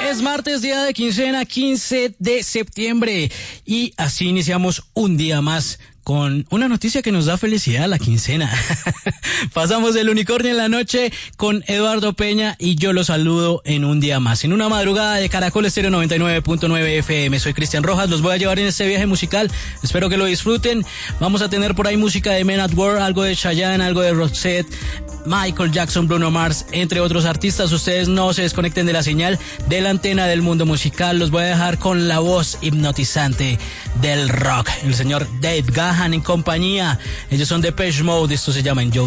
Es martes, día de quincena, 15 de septiembre. Y así iniciamos un día más con una noticia que nos da felicidad, la quincena. Pasamos del unicornio en la noche con Eduardo Peña y yo los saludo en un día más, en una madrugada de Caracol Estéreo 99.9 FM. Soy Cristian Rojas, los voy a llevar en este viaje musical. Espero que lo disfruten. Vamos a tener por ahí música de Men at Work, algo de Chayanne, algo de Roxette, Michael Jackson, Bruno Mars, entre otros artistas. Ustedes no se desconecten de la señal de la antena del mundo musical. Los voy a dejar con la voz hipnotizante del rock, el señor Dave Gahan en compañía. Ellos son Depeche Mode, esto se llama Enjoy.